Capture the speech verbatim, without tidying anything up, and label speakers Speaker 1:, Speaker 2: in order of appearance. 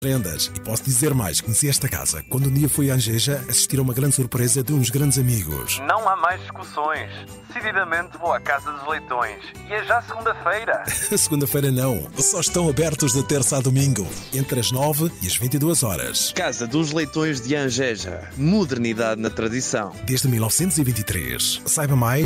Speaker 1: Prendas. E posso dizer mais, conheci esta casa quando um dia fui a Angeja assistir a uma grande surpresa de uns grandes amigos.
Speaker 2: Não há mais discussões. Decididamente vou à Casa dos Leitões. E é já segunda-feira.
Speaker 1: Segunda-feira não. Só estão abertos de terça a domingo, entre as nove e as vinte e duas horas.
Speaker 3: Casa dos Leitões de Angeja. Modernidade na tradição.
Speaker 1: Desde mil novecentos e vinte e três. Saiba mais